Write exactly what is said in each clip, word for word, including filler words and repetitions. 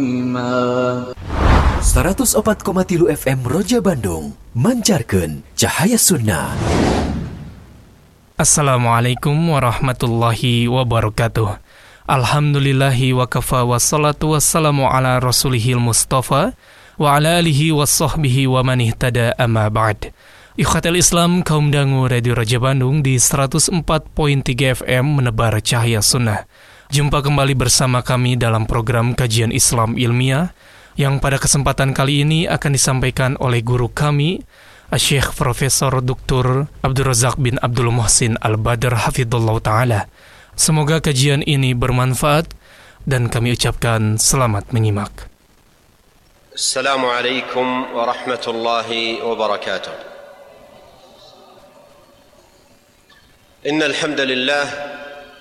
seratus opat koma tilu F M Roja Bandung mancarkeun cahaya sunnah. Assalamualaikum warahmatullahi wabarakatuh. Alhamdulillahi wa kafa wassalatu wassalamu ala rasulihil mustafa wa ala alihi wa sahbihi wa man ihtada amma ba'd. Ikhwatal Islam, kaum dangu Radio Roja Bandung di seratus empat koma tiga F M menebar cahaya sunnah. Jumpa kembali bersama kami dalam program Kajian Islam Ilmiah yang pada kesempatan kali ini akan disampaikan oleh guru kami, Syekh Profesor Doktor Abdul Razak bin Abdul Muhsin Al-Badr hafidhullah ta'ala. Semoga kajian ini bermanfaat dan kami ucapkan selamat menyimak. Assalamualaikum warahmatullahi wabarakatuh. Innal hamdalillah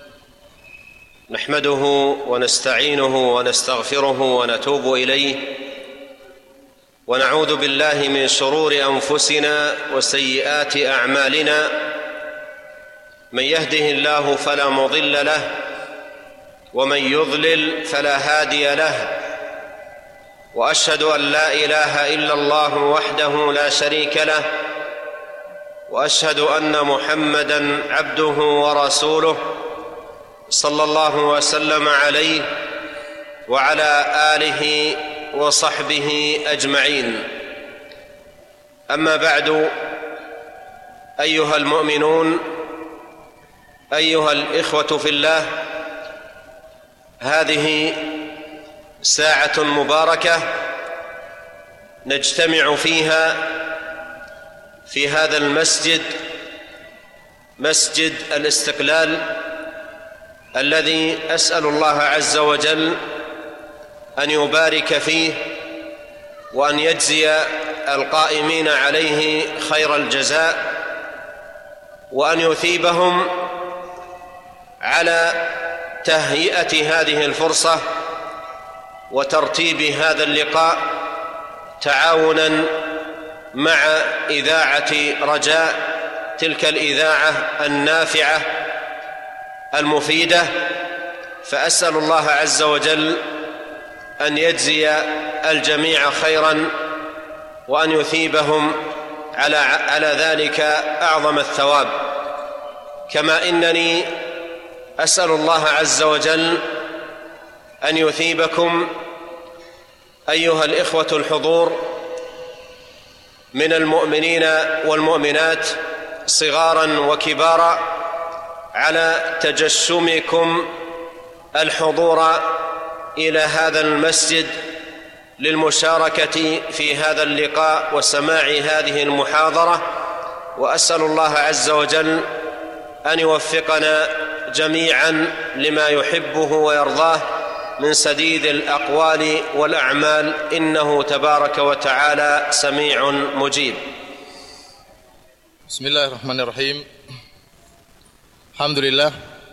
نحمده ونستعينه ونستغفره ونتوب إليه ونعوذ بالله من شرور أنفسنا وسيئات أعمالنا من يهده الله فلا مضل له ومن يضلل فلا هادي له وأشهد أن لا إله إلا الله وحده لا شريك له وأشهد أن محمدًا عبده ورسوله صلى الله وسلم عليه وعلى آله وصحبه أجمعين. أما بعد، أيها المؤمنون، أيها الإخوة في الله، هذه ساعة مباركة نجتمع فيها في هذا المسجد، مسجد الاستقلال، الذي أسأل الله عز وجل أن يبارك فيه وأن يجزي القائمين عليه خير الجزاء وأن يثيبهم على تهيئة هذه الفرصة وترتيب هذا اللقاء تعاونا مع إذاعة رجاء، تلك الإذاعة النافعة المفيدة. فأسأل الله عز وجل أن يجزي الجميع خيرا وأن يثيبهم على على ذلك أعظم الثواب. كما إنني أسأل الله عز وجل أن يثيبكم أيها الإخوة الحضور من المؤمنين والمؤمنات صغارا وكبارا على تجشمكم الحضور إلى هذا المسجد للمشاركة في هذا اللقاء وسماع هذه المحاضرة. وأسأل الله عز وجل أن يوفقنا جميعا لما يحبه ويرضاه من سديد الأقوال والأعمال، إنه تبارك وتعالى سميع مجيب. بسم الله الرحمن الرحيم. Alhamdulillah,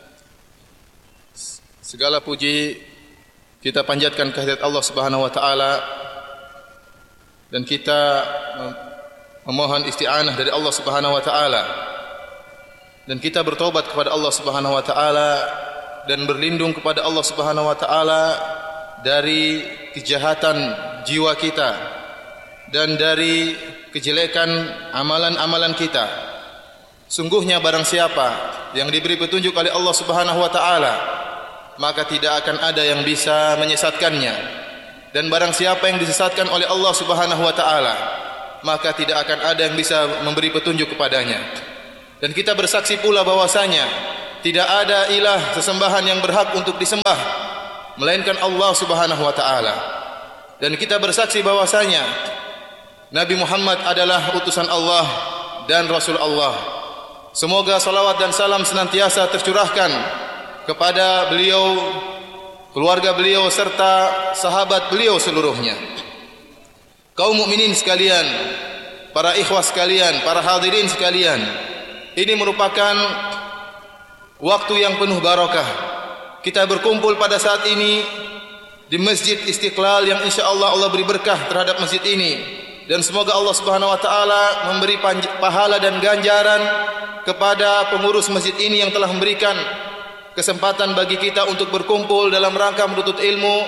segala puji kita panjatkan kehadirat Allah Subhanahu wa taala dan kita memohon isti'anah dari Allah Subhanahu wa taala dan kita bertobat kepada Allah Subhanahu wa taala dan berlindung kepada Allah Subhanahu wa taala dari kejahatan jiwa kita dan dari kejelekan amalan-amalan kita. Sungguhnya barang siapa yang diberi petunjuk oleh Allah Subhanahu wa taala, maka tidak akan ada yang bisa menyesatkannya. Dan barang siapa yang disesatkan oleh Allah Subhanahu wa taala, maka tidak akan ada yang bisa memberi petunjuk kepadanya. Dan kita bersaksi pula bahwasanya tidak ada ilah sesembahan yang berhak untuk disembah melainkan Allah Subhanahu wa taala. Dan kita bersaksi bahwasanya Nabi Muhammad adalah utusan Allah dan Rasul Allah. Semoga salawat dan salam senantiasa tercurahkan kepada beliau, keluarga beliau serta sahabat beliau seluruhnya. Kaum mukminin sekalian, para ikhwah sekalian, para hadirin sekalian, ini merupakan waktu yang penuh barakah. Kita berkumpul pada saat ini di Masjid Istiqlal yang insyaallah Allah beri berkah terhadap masjid ini. Dan semoga Allah Subhanahu wa taala memberi pahala dan ganjaran kepada pengurus masjid ini yang telah memberikan kesempatan bagi kita untuk berkumpul dalam rangka menuntut ilmu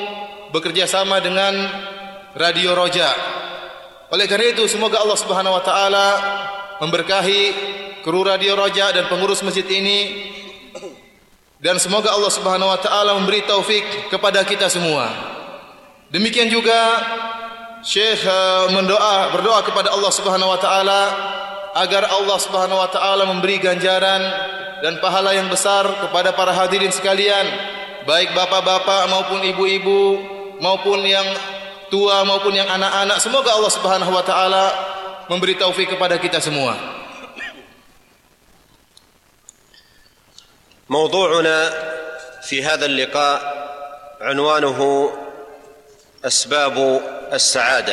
bekerja sama dengan Radio Roja. Oleh karena itu semoga Allah Subhanahu wa taala memberkahi kru Radio Roja dan pengurus masjid ini, dan semoga Allah Subhanahu wa taala memberi taufik kepada kita semua. Demikian juga Syekh mendoa berdoa kepada Allah Subhanahu wa taala agar Allah Subhanahu wa taala memberi ganjaran dan pahala yang besar kepada para hadirin sekalian, baik bapak-bapak maupun ibu-ibu maupun yang tua maupun yang anak-anak. Semoga Allah Subhanahu wa taala memberi taufik kepada kita semua. موضوعنا في هذا اللقاء عنوانه أسباب السعادة،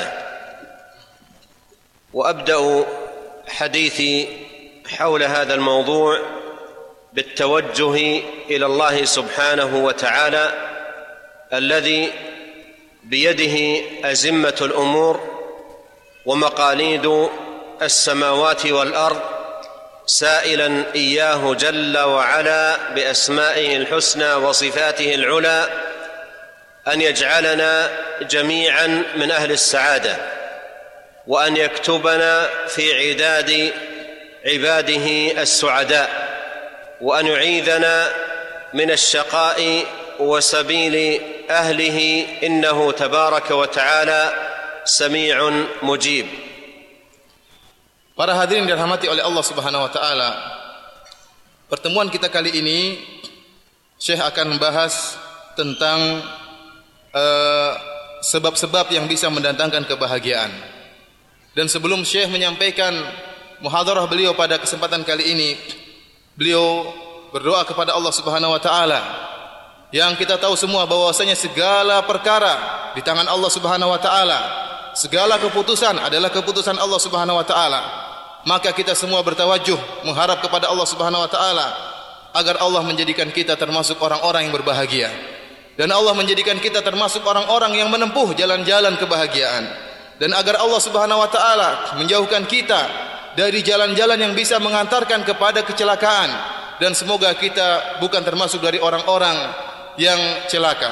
وأبدأ حديثي حول هذا الموضوع بالتوجه إلى الله سبحانه وتعالى الذي بيده أزمة الأمور ومقاليد السماوات والأرض، سائلا إياه جل وعلا بأسمائه الحسنى وصفاته العلى أن يجعلنا جميعا من أهل السعادة، وأن يكتبنا في عداد عباده السعداء، وأن يعيذنا من الشقاء وسبيل أهله، إنه تبارك وتعالى سميع مجيب. Para hadirin dirahmati oleh Allah Subhanahu wa taala, pertemuan kita kali ini Syekh akan membahas tentang uh, sebab-sebab yang bisa mendatangkan kebahagiaan. Dan sebelum Syekh menyampaikan muhadarah beliau pada kesempatan kali ini, beliau berdoa kepada Allah Subhanahu wa taala. Yang kita tahu semua bahwasanya segala perkara di tangan Allah Subhanahu wa taala, segala keputusan adalah keputusan Allah Subhanahu wa taala. Maka kita semua bertawajuh mengharap kepada Allah Subhanahu wa taala agar Allah menjadikan kita termasuk orang-orang yang berbahagia, dan Allah menjadikan kita termasuk orang-orang yang menempuh jalan-jalan kebahagiaan, dan agar Allah Subhanahu wa taala menjauhkan kita dari jalan-jalan yang bisa mengantarkan kepada kecelakaan, dan semoga kita bukan termasuk dari orang-orang yang celaka.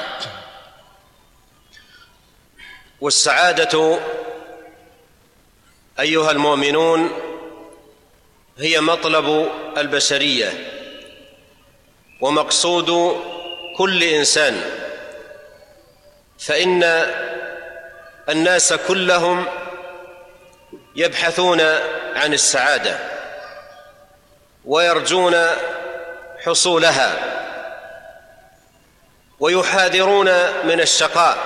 Was-sa'adatu ayyuhal mu'minun هي مطلب البشرية ومقصود كل إنسان، فإن الناس كلهم يبحثون عن السعادة ويرجون حصولها ويحاذرون من الشقاء،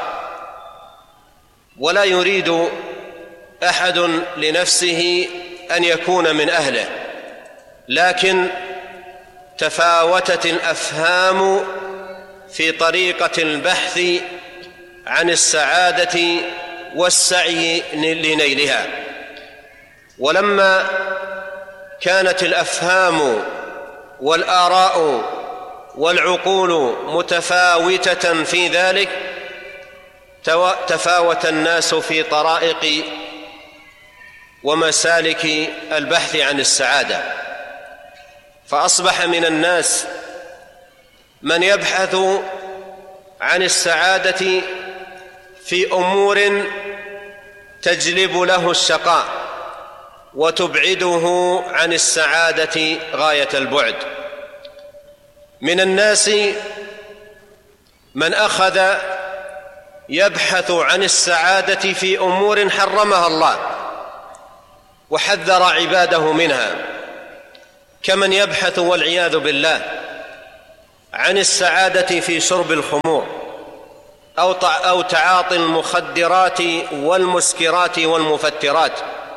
ولا يريد أحد لنفسه أن يكون من أهله، لكن تفاوتت الأفهام في طريقة البحث عن السعادة والسعي لنيلها. ولما كانت الأفهام والآراء والعقول متفاوتة في ذلك، تفاوت الناس في طرائق ومسالك البحث عن السعادة، فأصبح من الناس من يبحث عن السعادة في أمور تجلب له الشقاء وتبعده عن السعادة غاية البعد. من الناس من أخذ يبحث عن السعادة في أمور حرمها الله وحذر عباده منها، كمن يبحث والعياذ بالله عن السعادة في شرب الخمور أو أو تعاطي المخدرات والمسكرات والمفترات،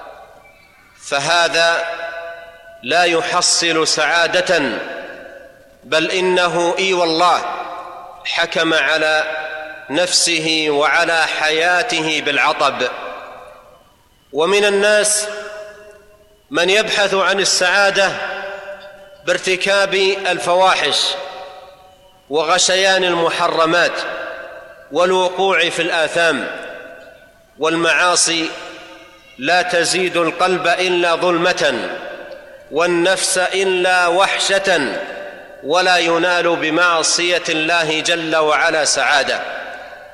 فهذا لا يحصل سعادة، بل إنه إي والله حكم على نفسه وعلى حياته بالعطب. ومن الناس من يبحث عن السعادة بارتكاب الفواحش وغشيان المحرمات والوقوع في الآثام والمعاصي، لا تزيد القلب إلا ظلمة والنفس إلا وحشة، ولا ينال بمعصية الله جل وعلا سعادة.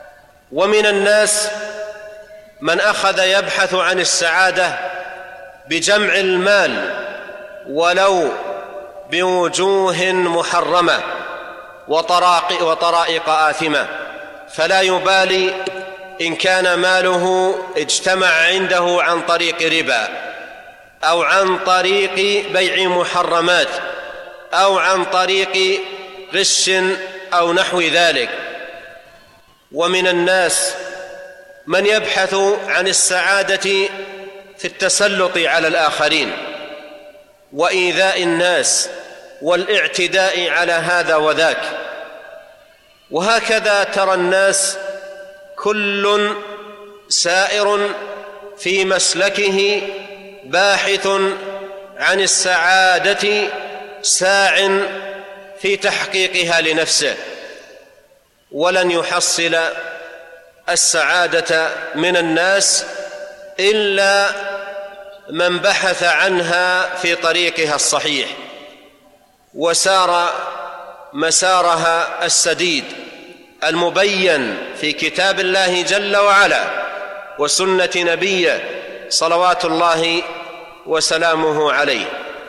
ومن الناس من أخذ يبحث عن السعادة بجمع المال ولو بوجوه محرمة وطرائق آثمة، فلا يبالي إن كان ماله اجتمع عنده عن طريق ربا أو عن طريق بيع محرمات أو عن طريق غش أو نحو ذلك. ومن الناس من يبحث عن السعادة في التسلط على الآخرين وإيذاء الناس والاعتداء على هذا وذاك. وهكذا ترى الناس كل سائر في مسلكه باحث عن السعادة ساع في تحقيقها لنفسه، ولن يحصل السعادة من الناس إلا من بحث عنها في طريقها الصحيح وسار مسارها السديد المبين في كتاب الله جل وعلا وسنة نبيه صلوات الله وسلامه عليه.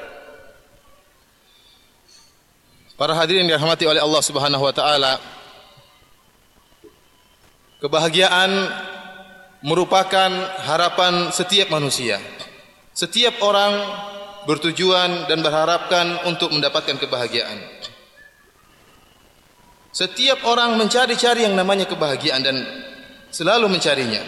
Para hadirin yang dirahmati oleh Allah Subhanahu wa taala, kebahagiaan merupakan harapan setiap manusia. Setiap orang bertujuan dan berharapkan untuk mendapatkan kebahagiaan. Setiap orang mencari-cari yang namanya kebahagiaan dan selalu mencarinya.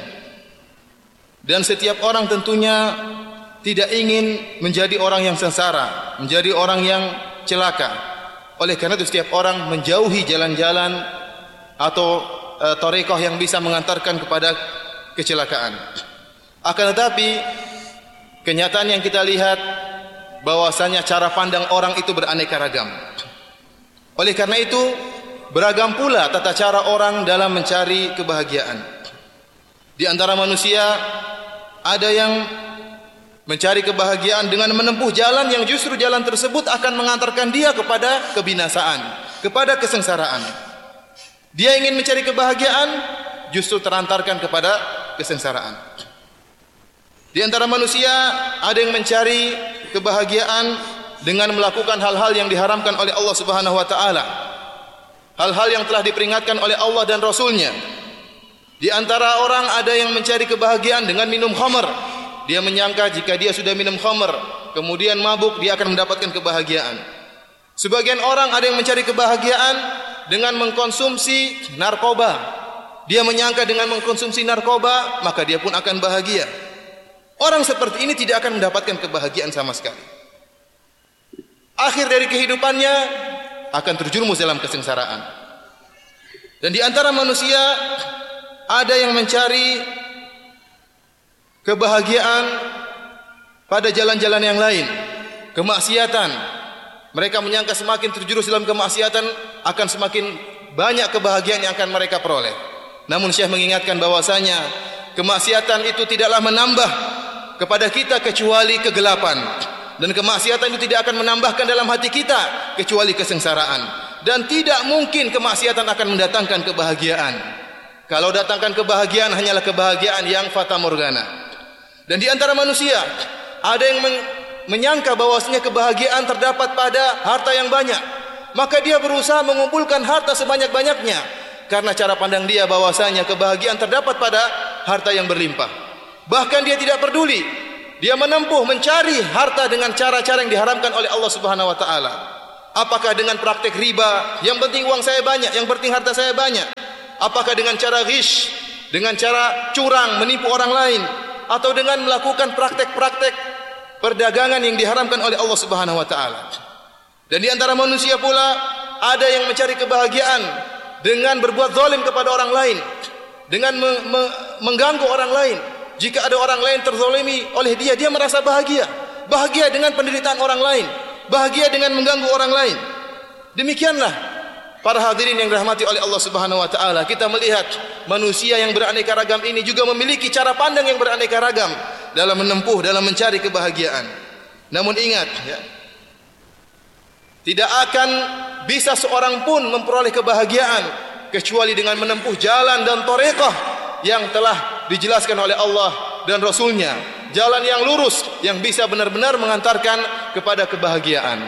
Dan setiap orang tentunya tidak ingin menjadi orang yang sengsara, menjadi orang yang celaka. Oleh karena itu setiap orang menjauhi jalan-jalan atau e, thariqah yang bisa mengantarkan kepada kecelakaan. Akan tetapi kenyataan yang kita lihat bahwasanya cara pandang orang itu beraneka ragam. Oleh karena itu beragam pula tata cara orang dalam mencari kebahagiaan. Di antara manusia ada yang mencari kebahagiaan dengan menempuh jalan yang justru jalan tersebut akan mengantarkan dia kepada kebinasaan, kepada kesengsaraan. Dia ingin mencari kebahagiaan, justru terantarkan kepada kesengsaraan. Di antara manusia ada yang mencari kebahagiaan dengan melakukan hal-hal yang diharamkan oleh Allah Subhanahu wa taala. Hal-hal yang telah diperingatkan oleh Allah dan Rasul-Nya. Di antara orang ada yang mencari kebahagiaan dengan minum khamr. Dia menyangka jika dia sudah minum khamr, kemudian mabuk, dia akan mendapatkan kebahagiaan. Sebagian orang ada yang mencari kebahagiaan dengan mengkonsumsi narkoba. Dia menyangka dengan mengkonsumsi narkoba, maka dia pun akan bahagia. Orang seperti ini tidak akan mendapatkan kebahagiaan sama sekali. Akhir dari kehidupannya akan terjerumus dalam kesengsaraan. Dan di antara manusia ada yang mencari kebahagiaan pada jalan-jalan yang lain, kemaksiatan. Mereka menyangka semakin terjurus dalam kemaksiatan akan semakin banyak kebahagiaan yang akan mereka peroleh. Namun Syekh mengingatkan bahwasanya kemaksiatan itu tidaklah menambah kepada kita kecuali kegelapan, dan kemaksiatan itu tidak akan menambahkan dalam hati kita kecuali kesengsaraan. Dan tidak mungkin kemaksiatan akan mendatangkan kebahagiaan. Kalau datangkan kebahagiaan hanyalah kebahagiaan yang fata morgana. Dan di antara manusia ada yang men menyangka bahwasanya kebahagiaan terdapat pada harta yang banyak, maka dia berusaha mengumpulkan harta sebanyak-banyaknya karena cara pandang dia bahwasanya kebahagiaan terdapat pada harta yang berlimpah. Bahkan dia tidak peduli, dia menempuh mencari harta dengan cara-cara yang diharamkan oleh Allah Subhanahu wa taala. Apakah dengan praktek riba, yang penting uang saya banyak, yang penting harta saya banyak. Apakah dengan cara ghish, dengan cara curang menipu orang lain, atau dengan melakukan praktek-praktek perdagangan yang diharamkan oleh Allah Subhanahu wa taala. Dan di antara manusia pula ada yang mencari kebahagiaan dengan berbuat zalim kepada orang lain, dengan me me mengganggu orang lain. Jika ada orang lain terzalimi oleh dia, dia merasa bahagia. Bahagia dengan penderitaan orang lain, bahagia dengan mengganggu orang lain. Demikianlah para hadirin yang dirahmati oleh Allah Subhanahu wa taala, kita melihat manusia yang beraneka ragam ini juga memiliki cara pandang yang beraneka ragam dalam menempuh, dalam mencari kebahagiaan. Namun ingat ya, tidak akan bisa seorang pun memperoleh kebahagiaan kecuali dengan menempuh jalan dan thariqah yang telah dijelaskan oleh Allah dan Rasulnya, jalan yang lurus yang bisa benar-benar mengantarkan kepada kebahagiaan.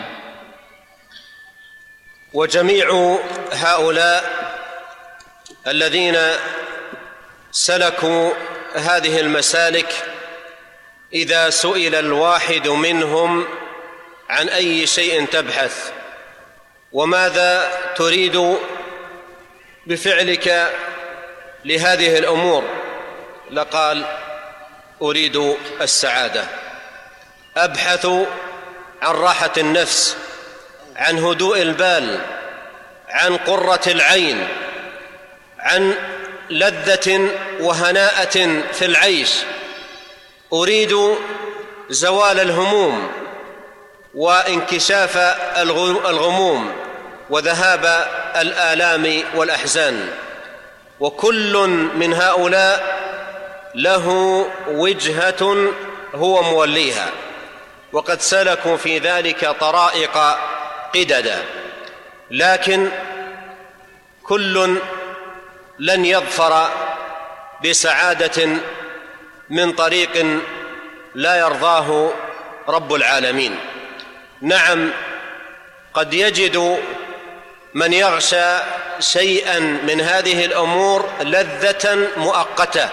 Wa jami'u haula alladhina salaku hadhihi al-masalik idza su'ila al-wahid minhum an ayyi shay'in tabhath wa madha turidu بفعلك لهذه الأمور لقال أريد السعادة، أبحث عن راحة النفس، عن هدوء البال، عن قرة العين، عن لذة وهناءة في العيش، أريد زوال الهموم وانكشاف الغموم وذهاب الآلام والأحزان. وكل من هؤلاء له وجهة هو موليها، وقد سلكوا في ذلك طرائق قددا، لكن كل لن يظفر بسعادة من طريق لا يرضاه رب العالمين. نعم، قد يجد من يغشى شيئا من هذه الأمور لذة مؤقتة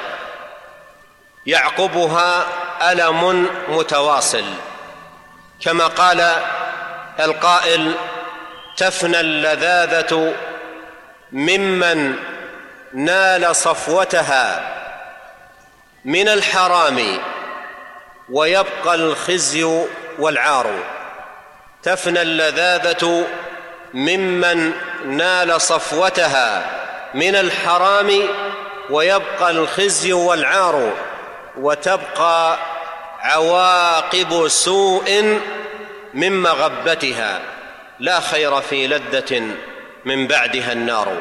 يعقبها ألم متواصل، كما قال القائل: تفنى اللذاذة ممن نال صفوتها من الحرام ويبقى الخزي والعار. تفنى اللذاذة ممن نال صفوتها من الحرام ويبقى الخزي والعار، وتبقى عواقب سوء من مغبتها، لا خير في لذة من بعدها النار.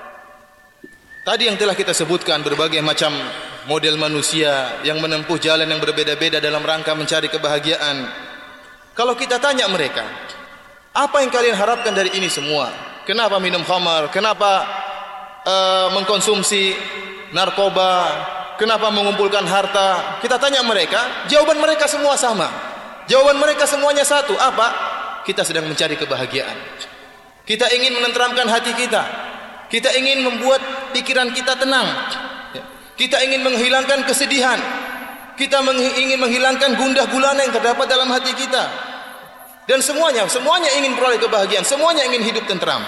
Tadi yang telah kita sebutkan berbagai macam model manusia yang menempuh jalan yang berbeda-beda dalam rangka mencari kebahagiaan. Kalau kita tanya mereka, apa yang kalian harapkan dari ini semua? Kenapa minum khamar? Kenapa uh, mengkonsumsi narkoba? Kenapa mengumpulkan harta? Kita tanya mereka, jawaban mereka semua sama. Jawaban mereka semuanya satu, apa? Kita sedang mencari kebahagiaan. Kita ingin menenteramkan hati kita. Kita ingin membuat pikiran kita tenang. Kita ingin menghilangkan kesedihan. Kita ingin menghilangkan gundah gulana yang terdapat dalam hati kita. Dan semuanya, semuanya ingin peroleh kebahagiaan, semuanya ingin hidup tenteram.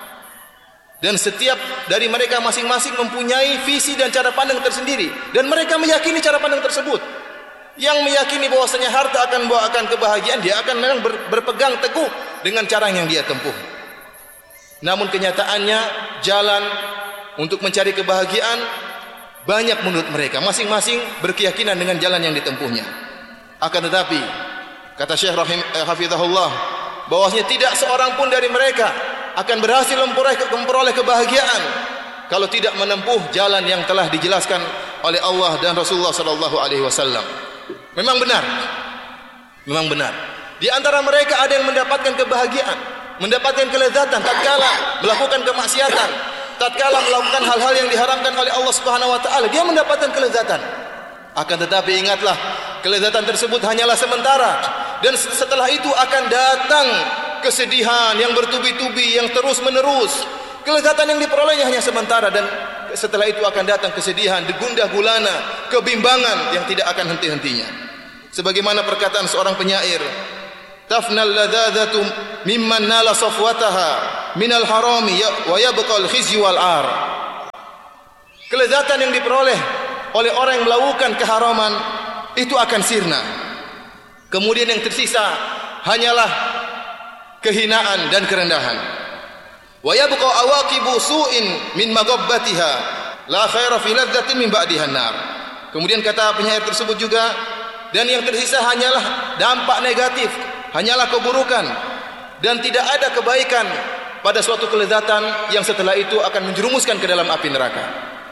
Dan setiap dari mereka masing-masing mempunyai visi dan cara pandang tersendiri, dan mereka meyakini cara pandang tersebut. Yang meyakini bahwasanya harta akan membawakan kebahagiaan, dia akan memang ber, berpegang teguh dengan cara yang dia tempuh. Namun kenyataannya jalan untuk mencari kebahagiaan banyak menurut mereka, masing-masing berkeyakinan dengan jalan yang ditempuhnya. Akan tetapi kata Syekh Rahim eh, Hafizahullah, bahwasanya tidak seorang pun dari mereka akan berhasil memperoleh, memperoleh kebahagiaan kalau tidak menempuh jalan yang telah dijelaskan oleh Allah dan Rasulullah sallallahu alaihi wasallam. Memang benar. Memang benar. Di antara mereka ada yang mendapatkan kebahagiaan, mendapatkan kelezatan tatkala melakukan kemaksiatan, tatkala melakukan hal-hal yang diharamkan oleh Allah Subhanahu wa taala, dia mendapatkan kelezatan. Akan tetapi ingatlah, kelezatan tersebut hanyalah sementara, dan setelah itu akan datang kesedihan yang bertubi-tubi, yang terus-menerus. Kelezatan yang diperolehnya hanya sementara, dan setelah itu akan datang kesedihan, gundah gulana, kebimbangan yang tidak akan henti-hentinya. Sebagaimana perkataan seorang penyair, tafnal ladzadzatu mimman nala safwataha minal harami wa yabqal khizyu wal ar. Kelezatan yang diperoleh oleh orang yang melakukan keharaman itu akan sirna. Kemudian yang tersisa hanyalah kehinaan dan kerendahan. Wa yabqa awaqibu su'in min maghabbatiha la khaira fi ladzatin min ba'diha an-nar. Kemudian kata penyair tersebut juga, dan yang tersisa hanyalah dampak negatif, hanyalah keburukan, dan tidak ada kebaikan pada suatu kelezatan yang setelah itu akan menjerumuskan ke dalam api neraka.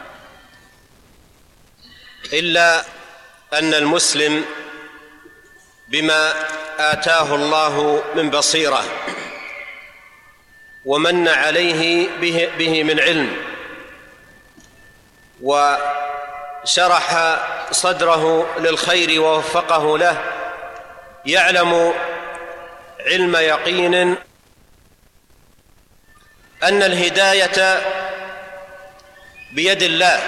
إلا أن المسلم بما آتاه الله من بصيرة ومن عليه به, به من علم وشرح صدره للخير ووفقه له يعلم علم يقين أن الهداية بيد الله،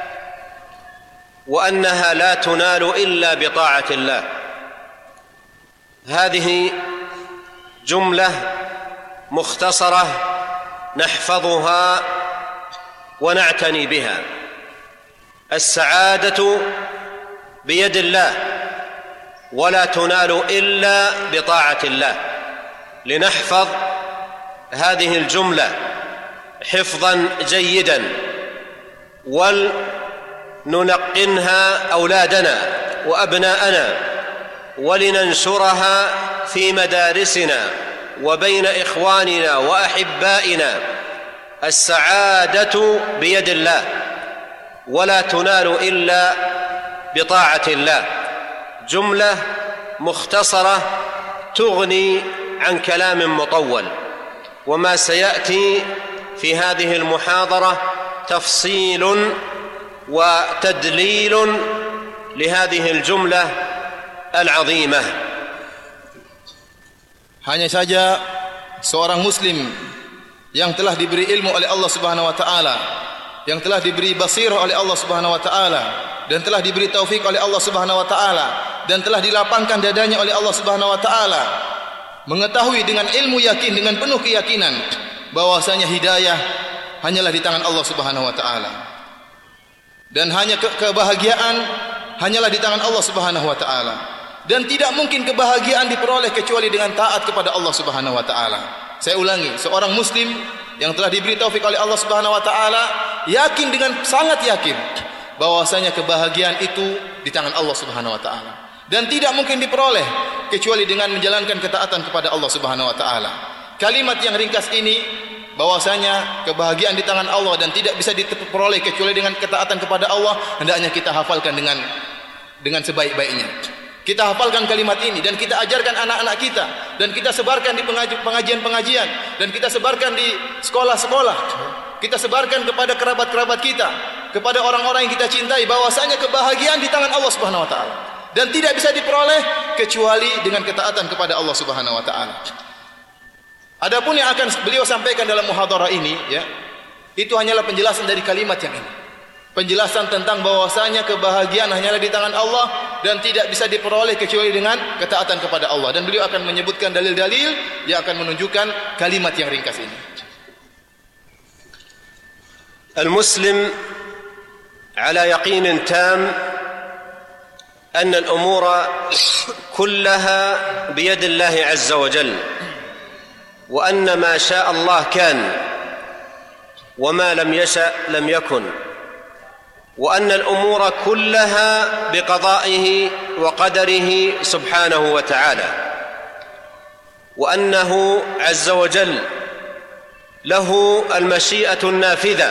وأنها لا تنال إلا بطاعة الله. هذه جملة مختصرة نحفظها ونعتني بها. السعادة بيد الله ولا تنال إلا بطاعة الله. لنحفظ هذه الجملة حفظا جيدا ولنلقنها أولادنا وأبناءنا ولننشرها في مدارسنا وبين إخواننا وأحبائنا. السعادة بيد الله ولا تنال إلا بطاعة الله. جملة مختصرة تغني عن كلام مطول، وما سيأتي في هذه المحاضرة تفصيل وتدليل لهذه الجملة العظيمة. Hanya saja seorang muslim yang telah diberi ilmu oleh Allah Subhanahu wa taala, yang telah diberi basirah oleh Allah Subhanahu wa taala, dan telah diberi taufik oleh Allah Subhanahu wa taala, dan telah dilapangkan dadanya oleh Allah Subhanahu wa taala, mengetahui dengan ilmu yakin, dengan penuh keyakinan bahwasanya hidayah hanyalah di tangan Allah Subhanahu wa taala, dan hanya ke- kebahagiaan hanyalah di tangan Allah Subhanahu wa taala, dan tidak mungkin kebahagiaan diperoleh kecuali dengan taat kepada Allah Subhanahu wa taala. Saya ulangi, seorang muslim yang telah diberi taufik oleh Allah Subhanahu wa taala yakin dengan sangat yakin bahwasanya kebahagiaan itu di tangan Allah Subhanahu wa taala, dan tidak mungkin diperoleh kecuali dengan menjalankan ketaatan kepada Allah Subhanahu wa taala. Kalimat yang ringkas ini, bahwasanya kebahagiaan di tangan Allah dan tidak bisa diperoleh kecuali dengan ketaatan kepada Allah, hendaknya kita hafalkan dengan dengan sebaik-baiknya. Kita hafalkan kalimat ini dan kita ajarkan anak-anak kita, dan kita sebarkan di pengajian-pengajian, dan kita sebarkan di sekolah-sekolah. Kita sebarkan kepada kerabat-kerabat kita, kepada orang-orang yang kita cintai, bahwasanya kebahagiaan di tangan Allah Subhanahu wa taala dan tidak bisa diperoleh kecuali dengan ketaatan kepada Allah Subhanahu wa taala. Adapun yang akan beliau sampaikan dalam muhadharah ini, ya, itu hanyalah penjelasan dari kalimat yang ini. Penjelasan tentang bahwasanya kebahagiaan hanyalah di tangan Allah dan tidak bisa diperoleh kecuali dengan ketaatan kepada Allah. Dan beliau akan menyebutkan dalil-dalil yang akan menunjukkan kalimat yang ringkas ini. المسلم على يقين تام أن الأمور كلها بيد الله عز وجل، وأن ما شاء الله كان وما لم يشأ لم يكن، وأن الأمور كلها بقضائه وقدره سبحانه وتعالى، وأنه عز وجل له المشيئة النافذة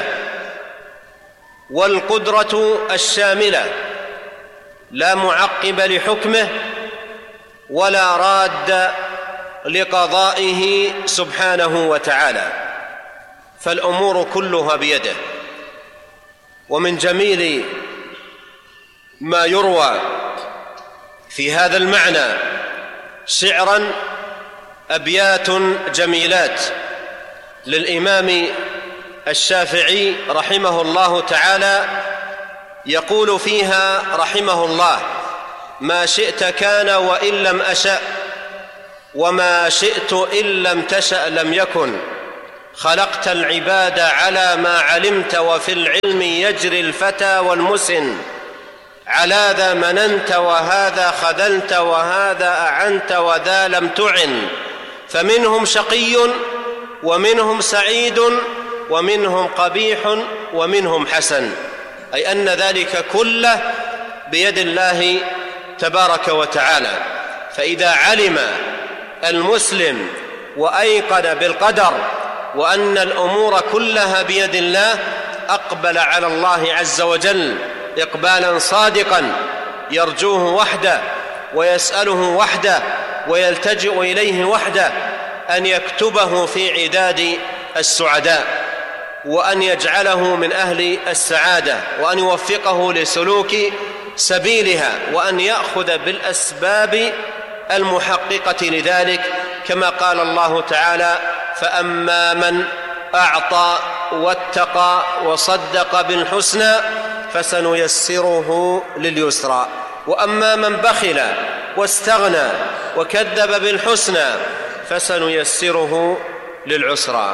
والقدرة الشاملة، لا معقب لحكمه ولا راد لقضائه سبحانه وتعالى، فالأمور كلها بيده. ومن جميل ما يروى في هذا المعنى شعرا أبيات جميلات للإمام الشافعي رحمه الله تعالى، يقول فيها رحمه الله: ما شئت كان وإن لم أشأ، وما شئت إن لم تشأ لم يكن، خلقت العباد على ما علمت، وفي العلم يجري الفتى والمسن، على ذا مننت وهذا خذلت، وهذا أعنت وذا لم تعن، فمنهم شقي ومنهم سعيد ومنهم قبيح ومنهم حسن، أي أن ذلك كله بيد الله تبارك وتعالى. فإذا علم المسلم وأيقن بالقدر وأن الأمور كلها بيد الله، أقبل على الله عز وجل إقبالا صادقا، يرجوه وحده ويسأله وحده ويلتجئ إليه وحده أن يكتبه في عداد السعداء. وأن يجعله من أهل السعادة وأن يوفقه لسلوك سبيلها وأن يأخذ بالأسباب المحققة لذلك، كما قال الله تعالى: فأما من أعطى واتقى وصدق بالحسنى فسنيسره لليسرى، وأما من بخل واستغنى وكذب بالحسنى فسنيسره للعسرى.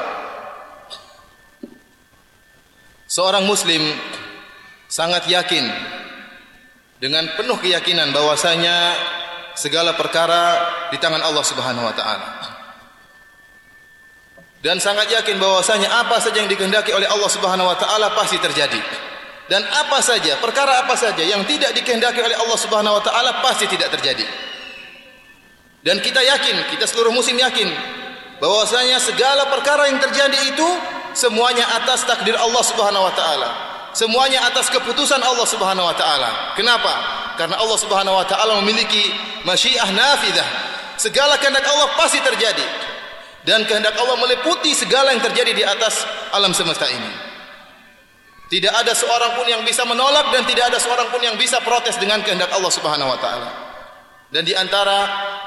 Seorang muslim sangat yakin dengan penuh keyakinan bahwasanya segala perkara di tangan Allah Subhanahu wa taala. Dan sangat yakin bahwasanya apa saja yang dikehendaki oleh Allah Subhanahu wa taala pasti terjadi. Dan apa saja, perkara apa saja yang tidak dikehendaki oleh Allah Subhanahu wa taala pasti tidak terjadi. Dan kita yakin, kita seluruh muslim yakin bahwasanya segala perkara yang terjadi itu semuanya atas takdir Allah Subhanahu wa taala. Semuanya atas keputusan Allah Subhanahu wa taala. Kenapa? Karena Allah Subhanahu wa taala memiliki masyiah nafidah. Segala kehendak Allah pasti terjadi. Dan kehendak Allah meliputi segala yang terjadi di atas alam semesta ini. Tidak ada seorang pun yang bisa menolak dan tidak ada seorang pun yang bisa protes dengan kehendak Allah Subhanahu wa taala. Dan di antara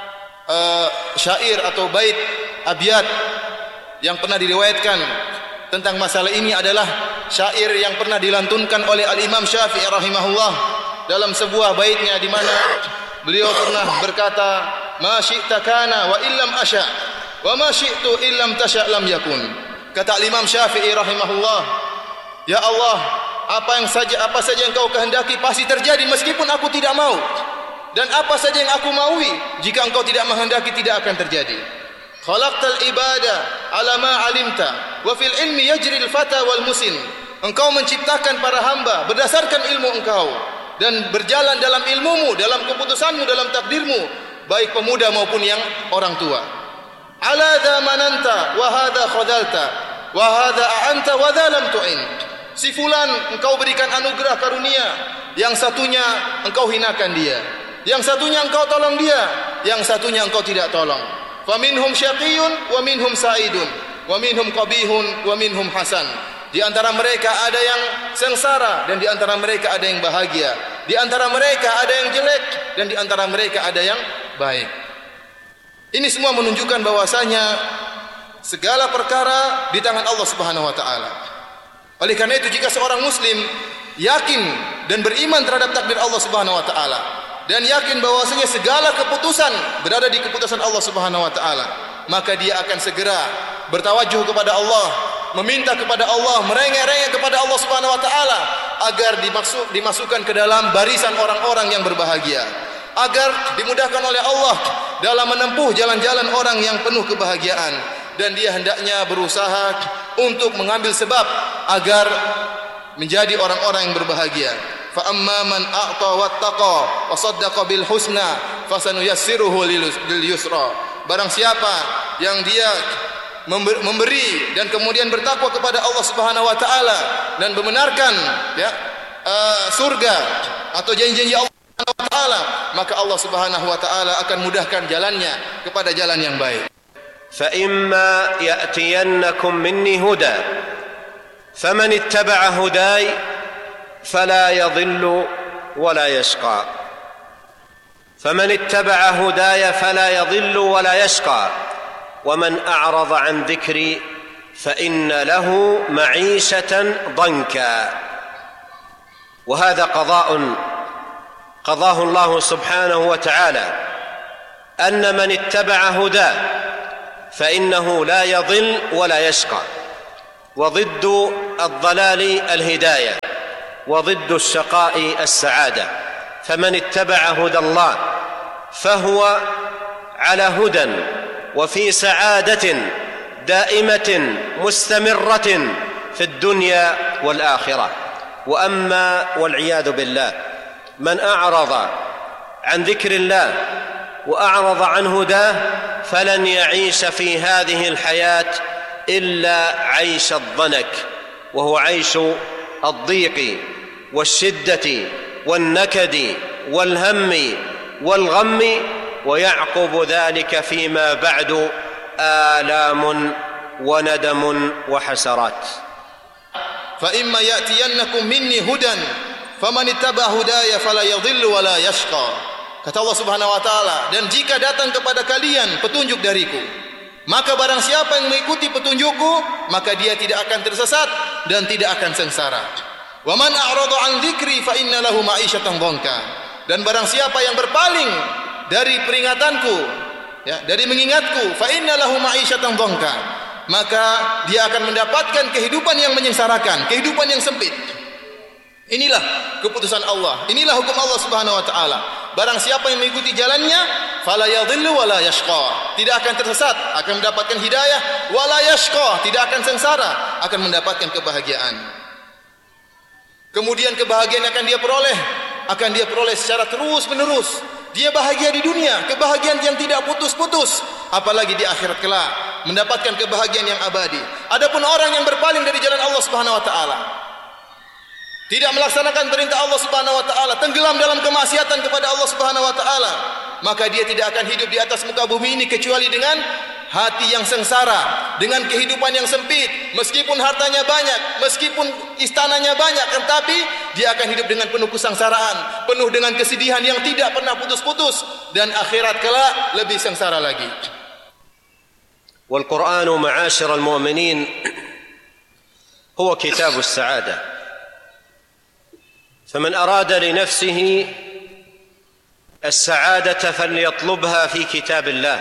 uh, syair atau bait abiyat yang pernah diriwayatkan tentang masalah ini adalah syair yang pernah dilantunkan oleh Al-Imam Syafi'i rahimahullah dalam sebuah baitnya di mana beliau pernah berkata, "Ma syi'ta kana wa illam asya' wa ma syi'tu illam tasya' lam yakun." Kata Al-Imam Syafi'i rahimahullah, "Ya Allah, apa yang saja apa saja yang Kau kehendaki pasti terjadi meskipun aku tidak mau. Dan apa saja yang aku maui, jika Engkau tidak menghendaki tidak akan terjadi. Khalaqtal ibada ala ma alimta wa fil ilmi yajri al fata wal musin." Engkau menciptakan para hamba berdasarkan ilmu Engkau dan berjalan dalam ilmumu, dalam keputusanmu, dalam takdirmu, baik pemuda maupun yang orang tua. Ala dha mananta wa hadha khadalta wa hadha a'anta wa dha lam tu'in. Si fulan Engkau berikan anugerah karunia, yang satunya Engkau hinakan dia, yang satunya Engkau tolong dia, yang satunya Engkau tidak tolong. Faminhum syaqiyun wa minhum sa'idun wa minhum qabihun wa minhum hasan. Di antara mereka ada yang sengsara dan di antara mereka ada yang bahagia. Di antara mereka ada yang jelek dan di antara mereka ada yang baik. Ini semua menunjukkan bahwasanya segala perkara di tangan Allah Subhanahu wa taala. Oleh karena itu jika seorang muslim yakin dan beriman terhadap takdir Allah Subhanahu wa taala dan yakin bahwasanya segala keputusan berada di keputusan Allah Subhanahu wa taala, maka dia akan segera bertawajuh kepada Allah, meminta kepada Allah, merengek-rengek kepada Allah Subhanahu wa taala agar dimasuk, dimasukkan ke dalam barisan orang-orang yang berbahagia, agar dimudahkan oleh Allah dalam menempuh jalan-jalan orang yang penuh kebahagiaan, dan dia hendaknya berusaha untuk mengambil sebab agar menjadi orang-orang yang berbahagia. Fa amma man a'ta wattaqa wa saddaqa bil husna fasanuyassiruhu lil yusra. Barang siapa yang dia memberi dan kemudian bertakwa kepada Allah Subhanahu wa taala dan membenarkan ya uh, surga atau janji-janji Allah Subhanahu wa taala, maka Allah Subhanahu wa taala akan mudahkan jalannya kepada jalan yang baik. Fa imma ya'tiyannakum minni huda faman ittaba'a hudai fala yadhillu wala yashqa. Faman ittaba'a hudaya fala yadhillu wala yashqa. ومن أعرض عن ذكري فإن له معيشة ضنكا. وهذا قضاء قضاه الله سبحانه وتعالى أن من اتبع هداه فإنه لا يضل ولا يشقى، وضد الضلال الهداية، وضد الشقاء السعادة. فمن اتبع هدى الله فهو على هدى وفي سعادة دائمة مستمرة في الدنيا والآخرة. وأما والعياذ بالله من أعرض عن ذكر الله وأعرض عن هداه فلن يعيش في هذه الحياة إلا عيش الضنك، وهو عيش الضيق والشدة والنكد والهم والغم، ويعقب ذلك فيما بعد آلام وندم وحسرات. fa imma ya'tiyannakum minni hudan faman ittaba hudaya fala yadhillu wa la yashqa. Kata Allah Subhanahu wa taala, dan jika datang kepada kalian petunjuk dariku, maka barang siapa yang mengikuti petunjukku, maka dia tidak akan tersesat dan tidak akan sengsara. Wa man a'rada an dzikri fa inna lahu ma'isyatan dhanka. Dan barang siapa yang berpaling dari peringatanku, ya, dari mengingatku, fa inna lahu ma'isyatan dhanka, maka dia akan mendapatkan kehidupan yang menyengsarakan, kehidupan yang sempit. Inilah keputusan Allah, inilah hukum Allah Subhanahu wa taala. Barang siapa yang mengikuti jalannya, fala yadhillu wa la yashqa, tidak akan tersesat, akan mendapatkan hidayah, wa la yashqa, tidak akan sengsara, akan mendapatkan kebahagiaan. Kemudian kebahagiaan akan dia peroleh, akan dia peroleh secara terus menerus. Dia bahagia di dunia, kebahagiaan yang tidak putus-putus, apalagi di akhirat kelak mendapatkan kebahagiaan yang abadi. Adapun orang yang berpaling dari jalan Allah Subhanahu wa taala, tidak melaksanakan perintah Allah Subhanahu wa taala, tenggelam dalam kemaksiatan kepada Allah Subhanahu wa taala, maka dia tidak akan hidup di atas muka bumi ini kecuali dengan hati yang sengsara, dengan kehidupan yang sempit. Meskipun hartanya banyak, meskipun istananya banyak, tetapi dia akan hidup dengan penuh kesengsaraan, penuh dengan kesedihan yang tidak pernah putus-putus, dan akhirat kelak lebih sengsara lagi. Wal Qur'anu ma'asyiral mu'minin huwa kitabus sa'adah. فمن أراد لنفسه السعادة فليطلبها في كتاب الله،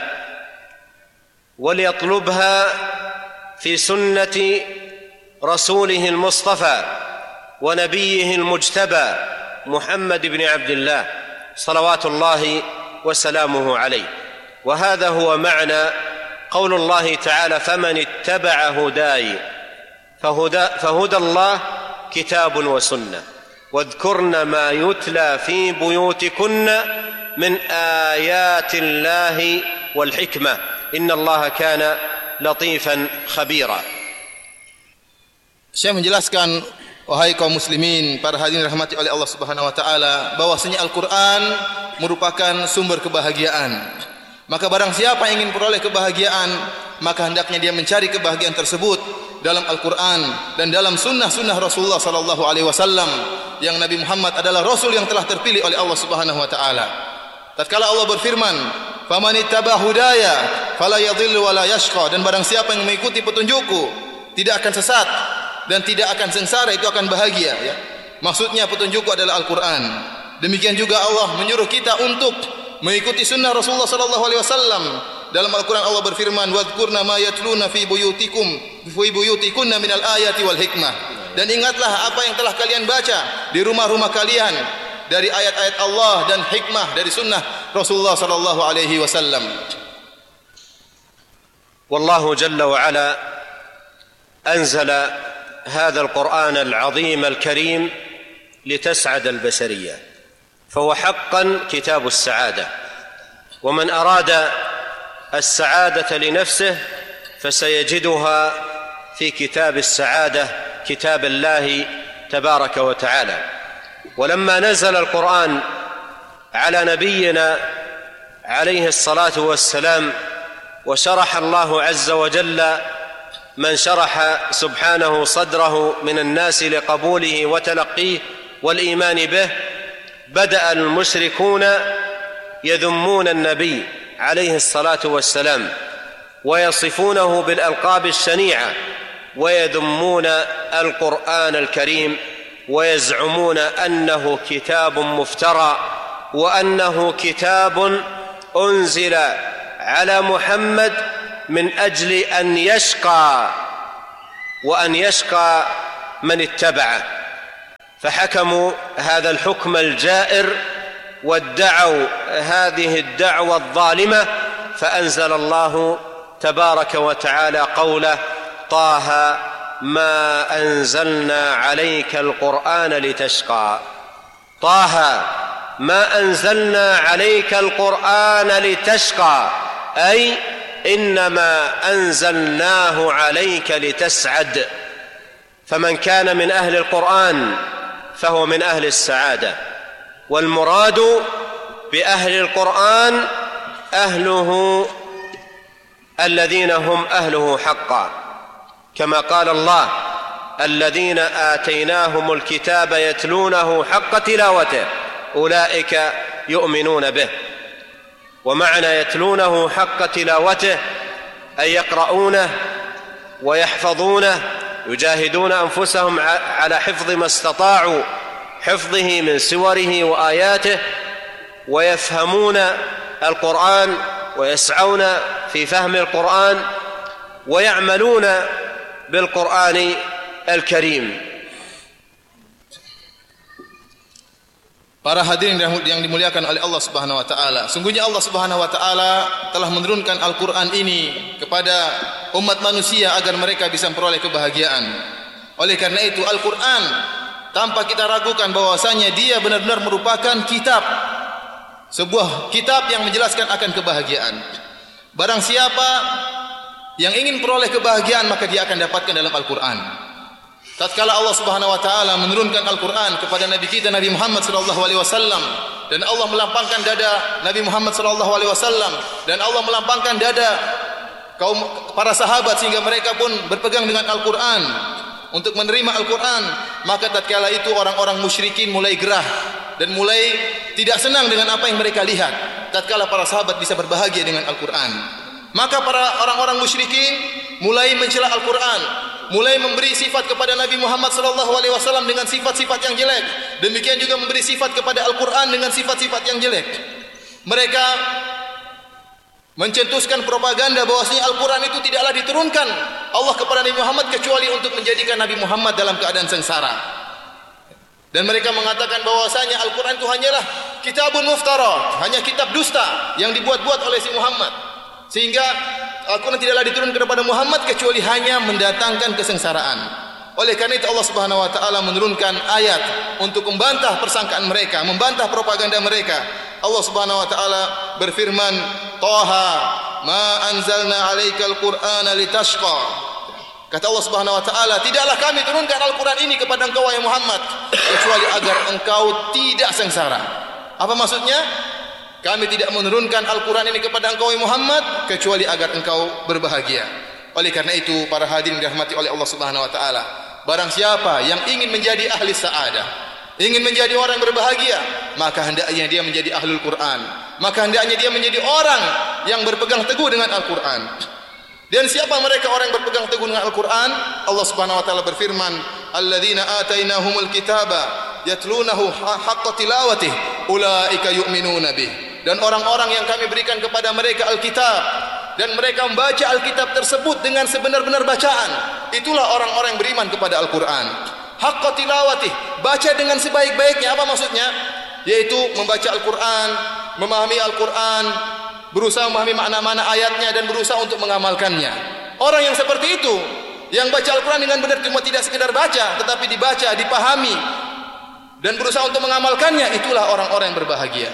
وليطلبها في سنة رسوله المصطفى ونبيه المجتبى محمد بن عبد الله صلوات الله وسلامه عليه. وهذا هو معنى قول الله تعالى فمن اتبع هداي فهدى, فهدى الله كتاب وسنة واذكرن ما يتلى في بيوتكن من آيات الله والحكمة إن الله كان لطيفا خبيرا. Syekh menjelaskan, wahai kaum muslimin, para hadirin rahmati oleh Allah Subhanahu wa taala, bahwasanya Al-Qur'an merupakan sumber kebahagiaan. Maka barang siapa yang ingin peroleh kebahagiaan, maka hendaknya dia mencari kebahagiaan tersebut dalam Al-Qur'an dan dalam sunnah-sunnah Rasulullah sallallahu alaihi wasallam, yang Nabi Muhammad adalah Rasul yang telah terpilih oleh Allah Subhanahu wa taala. Tatkala Allah berfirman, "Faman ittaba hudaya fala yadhillu wa la yashqa," dan barang siapa yang mengikuti petunjukku tidak akan sesat dan tidak akan sengsara, itu akan bahagia, ya. Maksudnya petunjukku adalah Al-Qur'an. Demikian juga Allah menyuruh kita untuk mengikuti sunnah Rasulullah sallallahu alaihi wasallam. Dalam Al-Qur'an Allah berfirman, "Wadhkurna ma yatluna fi buyutikum fi buyutikunna minal ayati wal hikmah." Dan ingatlah apa yang telah kalian baca di rumah-rumah kalian dari ayat-ayat Allah dan hikmah dari sunnah Rasulullah sallallahu alaihi wasallam. Wallahu jalla wa ala anzala hadha al-Qur'an al-'azim al-karim litas'ad al-bashariyah. Fahuwa haqqan kitab as-sa'adah. Wa man arada as-sa'adata li nafsihi fasayajiduha fi kitab as-sa'adah كتاب الله تبارك وتعالى. ولما نزل القرآن على نبينا عليه الصلاة والسلام وشرح الله عز وجل من شرح سبحانه صدره من الناس لقبوله وتلقيه والإيمان به، بدأ المشركون يذمون النبي عليه الصلاة والسلام ويصفونه بالألقاب الشنيعة، ويذمون القرآن الكريم ويزعمون أنه كتاب مفترى، وأنه كتاب أنزل على محمد من أجل أن يشقى وأن يشقى من اتبعه. فحكموا هذا الحكم الجائر وادعوا هذه الدعوة الظالمة، فأنزل الله تبارك وتعالى قوله طه ما أنزلنا عليك القرآن لتشقى. طه ما أنزلنا عليك القرآن لتشقى، أي إنما أنزلناه عليك لتسعد. فمن كان من أهل القرآن فهو من أهل السعادة، والمراد بأهل القرآن أهله الذين هم أهله حقا، كما قال الله الذين آتيناهم الكتاب يتلونه حق تلاوته أولئك يؤمنون به. ومعنى يتلونه حق تلاوته أي يقرؤونه ويحفظونه، يجاهدون أنفسهم على حفظ ما استطاعوا حفظه من سوره وآياته، ويفهمون القرآن ويسعون في فهم القرآن ويعملون بالقرآن الكريم. Para hadirin yang dimuliakan oleh Allah Subhanahu wa taala, sungguhnya Allah Subhanahu wa taala telah menurunkan Al-Qur'an ini kepada umat manusia agar mereka bisa memperoleh kebahagiaan. Oleh karena itu Al-Qur'an tanpa kita ragukan bahwasanya dia benar-benar merupakan kitab, sebuah kitab yang menjelaskan akan kebahagiaan. Barang siapa yang ingin peroleh kebahagiaan maka dia akan dapatkan dalam Al-Qur'an. Tatkala Allah Subhanahu wa taala menurunkan Al-Qur'an kepada nabi kita Nabi Muhammad sallallahu alaihi wasallam, dan Allah melapangkan dada Nabi Muhammad sallallahu alaihi wasallam, dan Allah melapangkan dada kaum para sahabat sehingga mereka pun berpegang dengan Al-Qur'an untuk menerima Al-Qur'an, maka tatkala itu orang-orang musyrikin mulai gerah dan mulai tidak senang dengan apa yang mereka lihat. Tatkala para sahabat bisa berbahagia dengan Al-Qur'an, maka para orang-orang musyrikin mulai mencela Al-Qur'an, mulai memberi sifat kepada Nabi Muhammad sallallahu alaihi wasallam dengan sifat-sifat yang jelek. Demikian juga memberi sifat kepada Al-Qur'an dengan sifat-sifat yang jelek. Mereka mencetuskan propaganda bahwasanya Al-Qur'an itu tidaklah diturunkan Allah kepada Nabi Muhammad kecuali untuk menjadikan Nabi Muhammad dalam keadaan sengsara. Dan mereka mengatakan bahwasanya Al-Qur'an itu hanyalah kitabun muftara, hanya kitab dusta yang dibuat-buat oleh si Muhammad, sehingga Al-Quran tidaklah diturunkan kepada Muhammad kecuali hanya mendatangkan kesengsaraan. Oleh karena itu Allah Subhanahu wa taala menurunkan ayat untuk membantah persangkaan mereka, membantah propaganda mereka. Allah Subhanahu wa taala berfirman, "Taha ma anzalna 'alaikal Qur'ana litashqa." Kata Allah Subhanahu wa taala, tidaklah kami turunkan Al-Quran ini kepada engkau wahai Muhammad kecuali agar engkau tidak sengsara. Apa maksudnya? Kami tidak menurunkan Al-Quran ini kepada engkau Muhammad kecuali agar engkau berbahagia. Oleh karena itu para hadirin dirahmati oleh Allah Subhanahu wa taala, barang siapa yang ingin menjadi ahli sa'adah, ingin menjadi orang berbahagia, maka hendaknya dia menjadi ahlul Quran, maka hendaknya dia menjadi orang yang berpegang teguh dengan Al-Quran. Dan siapa mereka orang yang berpegang teguh dengan Al-Quran? Allah Subhanahu wa taala berfirman, "Alladzina atainahumul kitaba yatlunahu haqqa tilawatih ulaika yu'minuna bih." Dan orang-orang yang kami berikan kepada mereka Alkitab dan mereka membaca Alkitab tersebut dengan sebenar-benar bacaan, itulah orang-orang yang beriman kepada Al-Quran. Haqqa tilawatih, baca dengan sebaik-baiknya. Apa maksudnya? Yaitu membaca Al-Quran, memahami Al-Quran, berusaha memahami makna-makna ayatnya dan berusaha untuk mengamalkannya. Orang yang seperti itu, yang baca Al-Quran dengan benar, cuma tidak sekedar baca, tetapi dibaca, dipahami dan berusaha untuk mengamalkannya, itulah orang-orang yang berbahagia.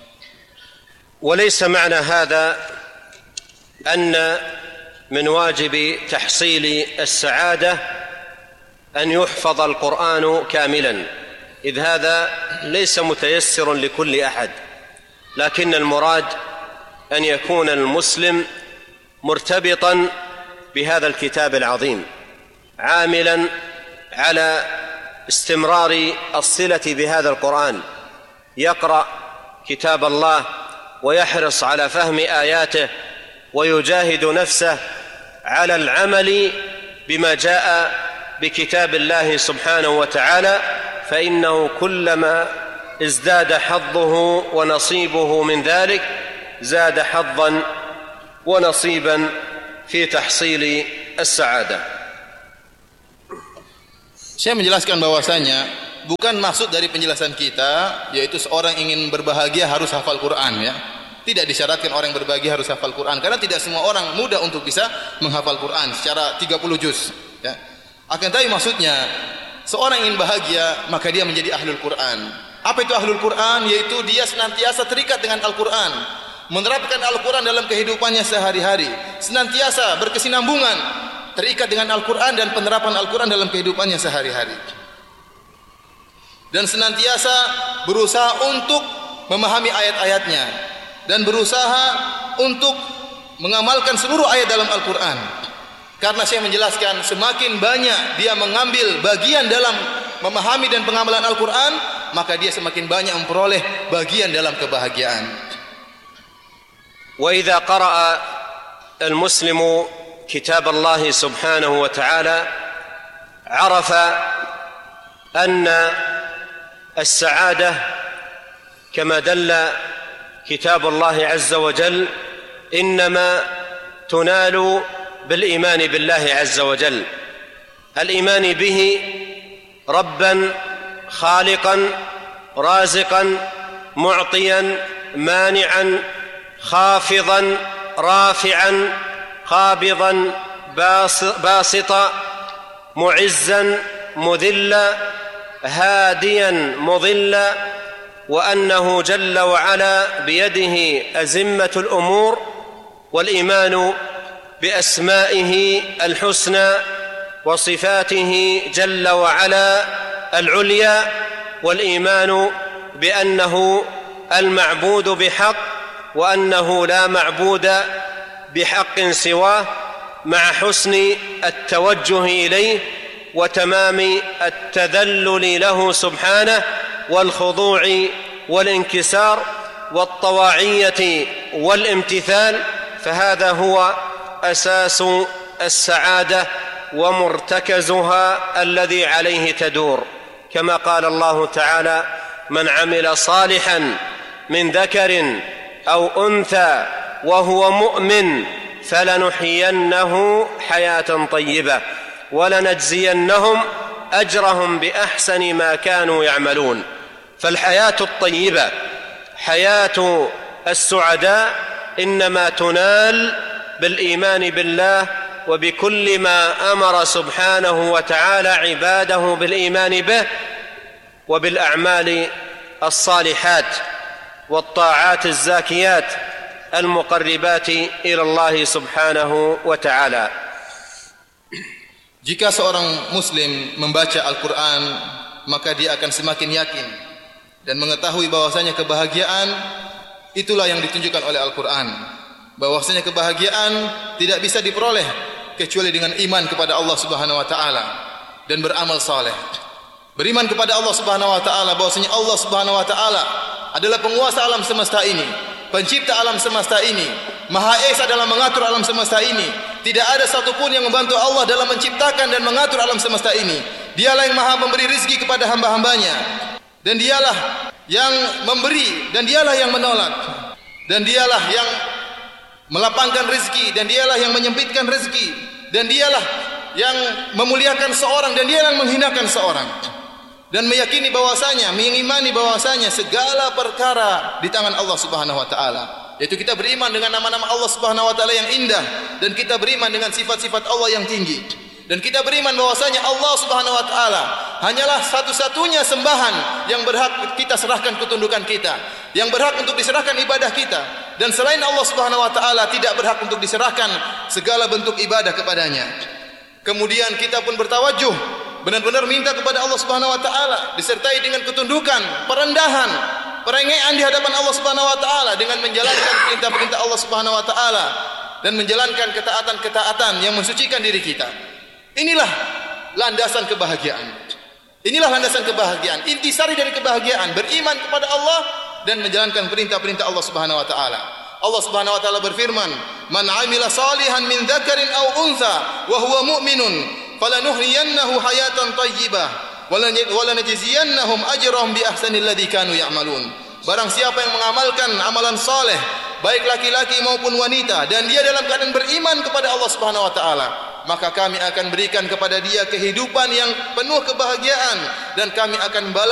وليس معنى هذا أن من واجب تحصيل السعادة أن يحفظ القرآن كاملا، إذ هذا ليس متيسر لكل أحد، لكن المراد أن يكون المسلم مرتبطا بهذا الكتاب العظيم، عاملا على استمرار الصلة بهذا القرآن، يقرأ كتاب الله ويحرص على فهم آياته ويجاهد نفسه على العمل بما جاء بكتاب الله سبحانه وتعالى، فإنه كلما ازداد حظه ونصيبه من ذلك زاد حظا ونصيبا في تحصيل السعادة. Saya menjelaskan bahwasanya bukan maksud dari penjelasan kita yaitu seorang ingin berbahagia harus hafal Quran, ya. Tidak disyaratkan orang yang berbahagia harus hafal Quran, karena tidak semua orang mudah untuk bisa menghafal Quran secara tiga puluh juz, ya. Akan tetapi maksudnya seorang ingin bahagia maka dia menjadi ahlul Quran. Apa itu ahlul Quran? Yaitu dia senantiasa terikat dengan Al-Quran, menerapkan Al-Quran dalam kehidupannya sehari-hari, senantiasa berkesinambungan terikat dengan Al-Quran dan penerapan Al-Quran dalam kehidupannya sehari-hari, dan senantiasa berusaha untuk memahami ayat-ayatnya dan berusaha untuk mengamalkan seluruh ayat dalam Al-Quran. Karena Syekh menjelaskan semakin banyak dia mengambil bagian dalam memahami dan pengamalan Al-Quran, maka dia semakin banyak memperoleh bagian dalam kebahagiaan. وإذا قرأ المسلم كتاب الله سبحانه وتعالى عرف أن السعادة كما دل كتاب الله عز وجل إنما تنال بالإيمان بالله عز وجل، الإيمان به ربا خالقا رازقا معطيا مانعا خافضا رافعا قابضا باسطا معزا مذلا هاديا مضلا، وأنه جل وعلا بيده أزمة الأمور، والإيمان بأسمائه الحسنى وصفاته جل وعلا العليا، والإيمان بأنه المعبود بحق وأنه لا معبود بحق سواه، مع حسن التوجه إليه وتمام التذلل له سبحانه والخضوع والانكسار والطواعية والامتثال، فهذا هو أساس السعادة ومرتكزها الذي عليه تدور، كما قال الله تعالى: من عمل صالحا من ذكر أو أنثى وهو مؤمن فلنحيينه حياة طيبة ولنجزينهم أجرهم بأحسن ما كانوا يعملون. فالحياة الطيبة حياة السعداء إنما تنال بالإيمان بالله وبكل ما أمر سبحانه وتعالى عباده بالإيمان به، وبالأعمال الصالحات والطاعات الزاكيات المقربات إلى الله سبحانه وتعالى. Jika seorang muslim membaca Al-Quran, maka dia akan semakin yakin dan mengetahui bahwasanya kebahagiaan itulah yang ditunjukkan oleh Al-Quran, bahwasanya kebahagiaan tidak bisa diperoleh kecuali dengan iman kepada Allah Subhanahu wa taala dan beramal saleh. Beriman kepada Allah Subhanahu wa taala bahwasanya Allah Subhanahu wa taala adalah penguasa alam semesta ini, pencipta alam semesta ini, Maha Esa dalam mengatur alam semesta ini. Tidak ada satupun yang membantu Allah dalam menciptakan dan mengatur alam semesta ini. Dialah yang Maha memberi rezeki kepada hamba-hambanya, dan dialah yang memberi, dan dialah yang menolak, dan dialah yang melapangkan rezeki, dan dialah yang menyempitkan rezeki, dan dialah yang memuliakan seorang, dan dialah yang menghinakan seorang. Dan meyakini bahwasanya, mengimani bahwasanya segala perkara di tangan Allah Subhanahu wa taala. Yaitu kita beriman dengan nama-nama Allah Subhanahu wa taala yang indah, dan kita beriman dengan sifat-sifat Allah yang tinggi. Dan kita beriman bahwasanya Allah Subhanahu wa taala hanyalah satu-satunya sembahan yang berhak kita serahkan ketundukan kita, yang berhak untuk diserahkan ibadah kita. Dan selain Allah Subhanahu wa taala tidak berhak untuk diserahkan segala bentuk ibadah kepadanya. Kemudian kita pun bertawajuh, benar-benar minta kepada Allah Subhanahu wa taala disertai dengan ketundukan, perendahan, perengean di hadapan Allah Subhanahu wa taala dengan menjalankan perintah-perintah Allah Subhanahu wa taala dan menjalankan ketaatan-ketaatan yang mensucikan diri kita. Inilah landasan kebahagiaan. Inilah landasan kebahagiaan. Intisari dari kebahagiaan beriman kepada Allah dan menjalankan perintah-perintah Allah Subhanahu wa taala. Allah Subhanahu wa taala berfirman, "Man 'amila salihan min dzakarin aw untha wa huwa mu'minun falanuhyiyannahu hayatan thayyibah wa lanajziyannahum ajrahum bi ahsanil ladzi kanu ya'malun." Barang siapa yang mengamalkan amalan saleh, baik laki-laki maupun wanita, dan dia dalam keadaan beriman kepada Allah Subhanahu wa taala, maka kami akan berikan kepada dia kehidupan yang penuh kebahagiaan, dan kami akan balas